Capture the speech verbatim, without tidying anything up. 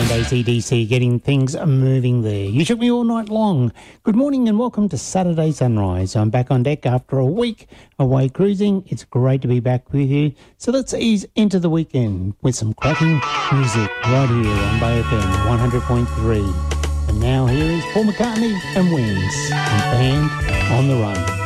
and A C D C getting things moving there. You shook me all night long. Good morning and welcome to Saturday Sunrise. I'm back on deck after a week away cruising. It's great to be back with you. So let's ease into the weekend with some cracking music right here on Bay F M one hundred point three. And now here is Paul McCartney and Wings and Band on the Run.